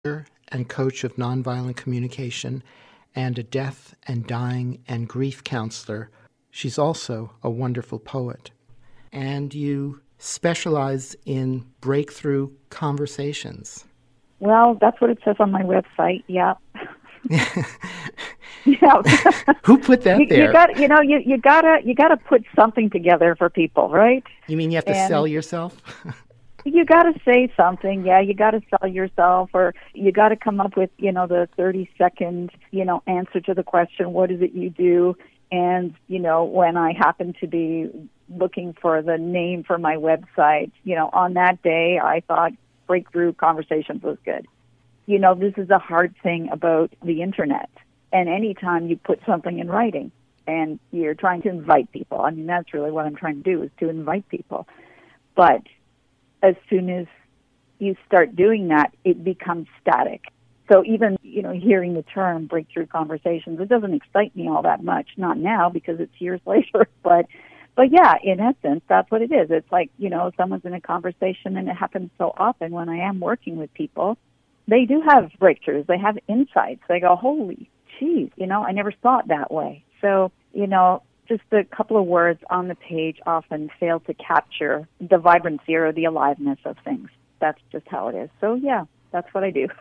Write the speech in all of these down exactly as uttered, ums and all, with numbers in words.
and coach of nonviolent communication and a death and dying and grief counselor. She's also a wonderful poet. And you specialize in breakthrough conversations. Well, that's what it says on my website, yeah. Yeah. Who put that you, there? You got, you know, you, you gotta you gotta put something together for people, right? You mean you have to and sell yourself? You got to say something, yeah. You got to sell yourself, or you got to come up with, you know, the thirty second, you know, answer to the question, what is it you do? And, you know, when I happen to be looking for the name for my website, you know, on that day, I thought Breakthrough Conversations was good. You know, this is the hard thing about the internet. And anytime you put something in writing and you're trying to invite people, I mean, that's really what I'm trying to do, is to invite people. But as soon as you start doing that, it becomes static. So even, you know, hearing the term breakthrough conversations, it doesn't excite me all that much. Not now, because it's years later. But, but yeah, in essence, that's what it is. It's like, you know, someone's in a conversation, and it happens so often when I am working with people. They do have breakthroughs. They have insights. They go, holy geez, you know, I never saw it that way. So, you know, just a couple of words on the page often fail to capture the vibrancy or the aliveness of things. That's just how it is. So, yeah, that's what I do.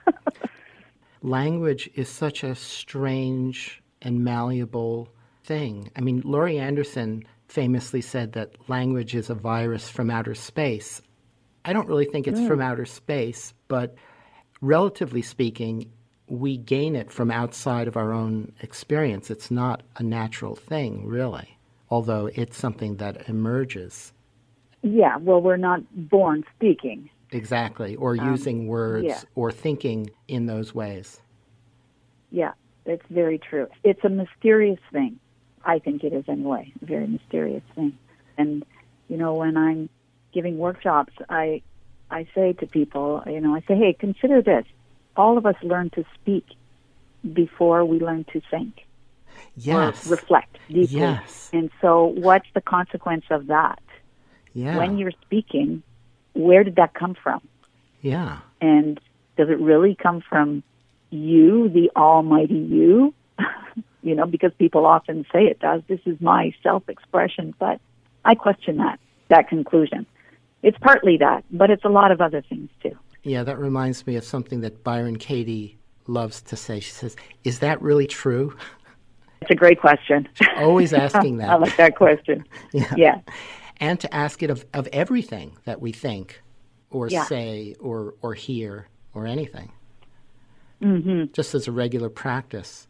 Language is such a strange and malleable thing. I mean, Laurie Anderson famously said that language is a virus from outer space. I don't really think it's mm. from outer space, but relatively speaking, we gain it from outside of our own experience. It's not a natural thing, really, although it's something that emerges. Yeah, well, we're not born speaking. Exactly, or um, using words yeah. or thinking in those ways. Yeah, it's very true. It's a mysterious thing. I think it is anyway, a very mysterious thing. And, you know, when I'm giving workshops, I I say to people, you know, I say, hey, consider this. All of us learn to speak before we learn to think. Yes. Or reflect deeply. Yes. And so what's the consequence of that? Yeah. When you're speaking, where did that come from? Yeah. And does it really come from you, the almighty you? You know, because people often say it does. This is my self-expression, but I question that, that conclusion. It's partly that, but it's a lot of other things too. Yeah, that reminds me of something that Byron Katie loves to say. She says, is that really true? It's a great question. She's always asking that. I like that question. Yeah. yeah. And to ask it of, of everything that we think or yeah. say or, or hear or anything. Mm-hmm. Just as a regular practice.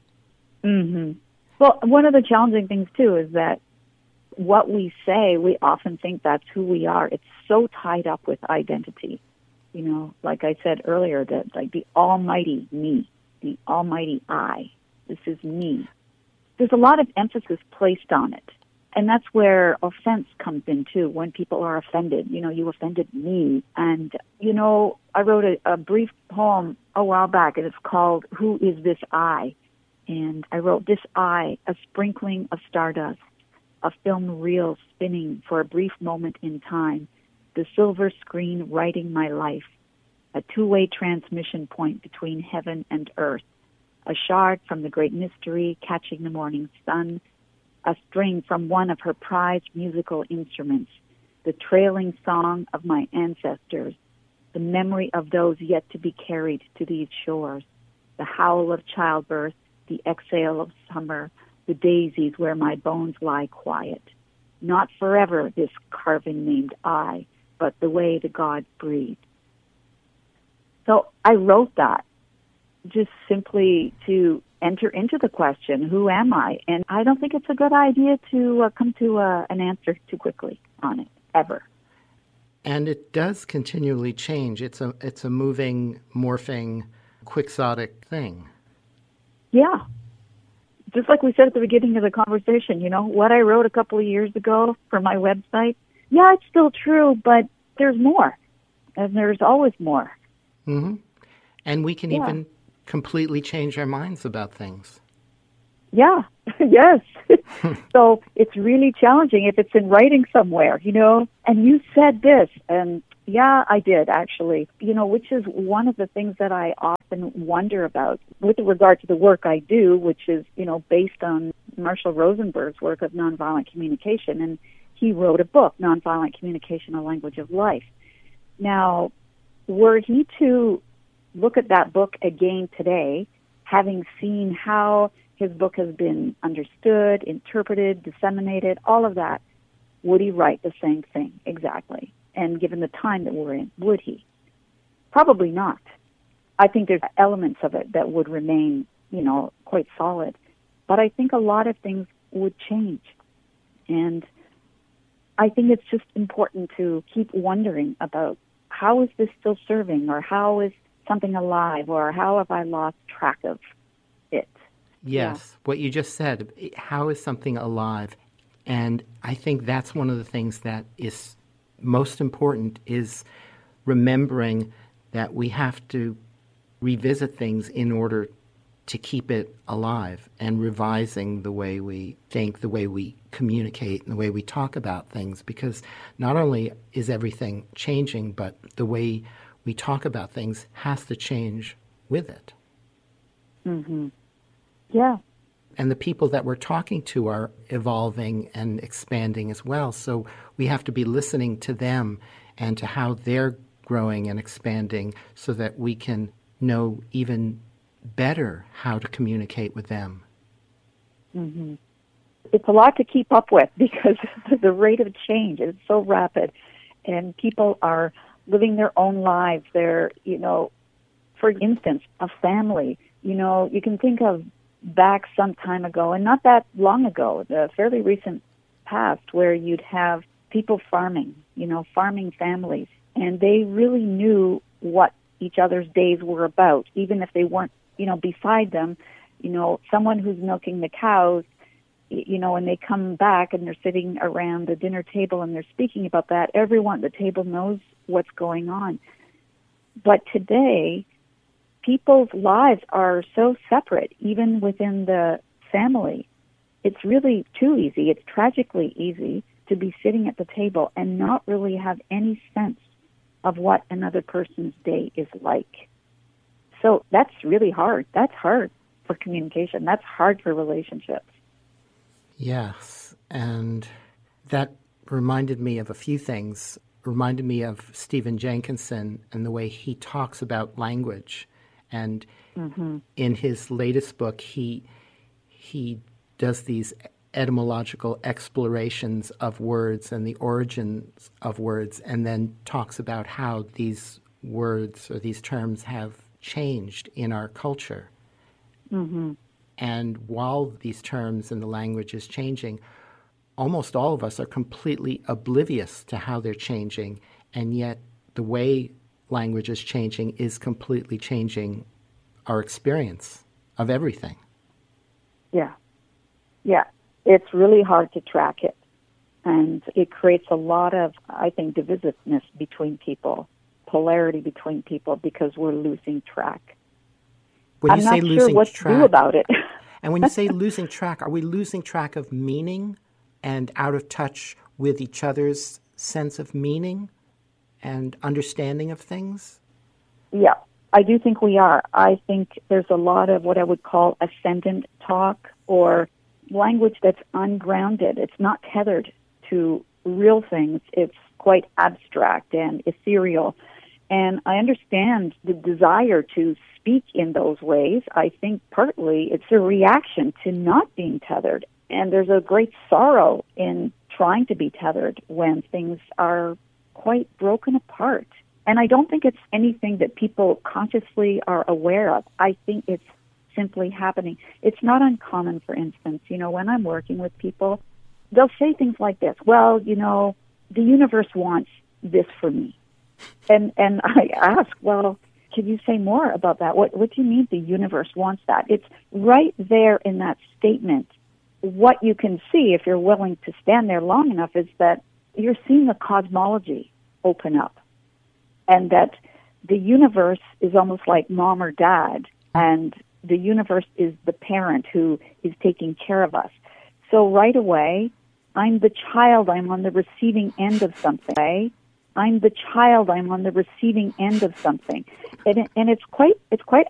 Mm-hmm. Well, one of the challenging things, too, is that what we say, we often think that's who we are. It's so tied up with identity. You know, like I said earlier, that like the almighty me, the almighty I, this is me. There's a lot of emphasis placed on it. And that's where offense comes in, too, when people are offended. You know, you offended me. And, you know, I wrote a, a brief poem a while back, and it's called Who Is This I? And I wrote, this I, a sprinkling of stardust, a film reel spinning for a brief moment in time, the silver screen writing my life, a two-way transmission point between heaven and earth, a shard from the great mystery catching the morning sun, a string from one of her prized musical instruments, the trailing song of my ancestors, the memory of those yet to be carried to these shores, the howl of childbirth, the exhale of summer, the daisies where my bones lie quiet. Not forever, this carving named I, but the way the gods breathe. So I wrote that just simply to enter into the question, who am I? And I don't think it's a good idea to uh, come to uh, an answer too quickly on it, ever. And it does continually change. It's a it's a moving, morphing, quixotic thing. Yeah. Just like we said at the beginning of the conversation, you know, what I wrote a couple of years ago for my website, yeah, it's still true, but there's more. And there's always more. Mm-hmm. And we can yeah. even completely change our minds about things. Yeah, yes. So it's really challenging if it's in writing somewhere, you know, and you said this, and Yeah, I did, actually. You know, which is one of the things that I often wonder about with regard to the work I do, which is, you know, based on Marshall Rosenberg's work of nonviolent communication. And he wrote a book, Nonviolent Communication, A Language of Life. Now, were he to look at that book again today, having seen how his book has been understood, interpreted, disseminated, all of that, would he write the same thing exactly? And given the time that we're in, would he? Probably not. I think there's elements of it that would remain, you know, quite solid. But I think a lot of things would change. And I think it's just important to keep wondering about, how is this still serving, or how is something alive, or how have I lost track of it? Yes, yeah. What you just said, how is something alive? And I think that's one of the things that is most important, is remembering that we have to revisit things in order to keep it alive, and revising the way we think, the way we communicate, and the way we talk about things, because not only is everything changing, but the way we talk about things has to change with it. Mm-hmm. Yeah. And the people that we're talking to are evolving and expanding as well. So we have to be listening to them and to how they're growing and expanding, so that we can know even better how to communicate with them. Mm-hmm. It's a lot to keep up with, because the rate of change is so rapid, and people are living their own lives. They're, you know, for instance, a family, you know, you can think of back some time ago, and not that long ago, the fairly recent past, where you'd have people farming, you know, farming families, and they really knew what each other's days were about, even if they weren't, you know, beside them. You know, someone who's milking the cows, you know, when they come back and they're sitting around the dinner table and they're speaking about that, everyone at the table knows what's going on. But today, people's lives are so separate, even within the family. It's really too easy. It's tragically easy to be sitting at the table and not really have any sense of what another person's day is like. So that's really hard. That's hard for communication. That's hard for relationships. Yes, and that reminded me of a few things. Reminded me of Stephen Jenkinson and the way he talks about language. And mm-hmm. in his latest book, he he does these etymological explorations of words and the origins of words, and then talks about how these words or these terms have changed in our culture. Mm-hmm. And while these terms and the language is changing, almost all of us are completely oblivious to how they're changing, and yet the way language is changing is completely changing our experience of everything. Yeah. Yeah. It's really hard to track it. And it creates a lot of, I think, divisiveness between people, polarity between people, because we're losing track. When I'm you not say sure losing what track, to do about it. And when you say losing track, are we losing track of meaning and out of touch with each other's sense of meaning and understanding of things? Yeah, I do think we are. I think there's a lot of what I would call ascendant talk, or language that's ungrounded. It's not tethered to real things. It's quite abstract and ethereal. And I understand the desire to speak in those ways. I think partly it's a reaction to not being tethered. And there's a great sorrow in trying to be tethered when things are quite broken apart. And I don't think it's anything that people consciously are aware of. I think it's simply happening. It's not uncommon, for instance, you know, when I'm working with people, they'll say things like this: well, you know, the universe wants this for me. And and I ask, well, can you say more about that? What what do you mean the universe wants that? It's right there in that statement. What you can see, if you're willing to stand there long enough, is that you're seeing a cosmology open up, and that the universe is almost like mom or dad, and the universe is the parent who is taking care of us. So right away, I'm the child. I'm on the receiving end of something. I'm the child. I'm on the receiving end of something, and it, and it's quite it's quite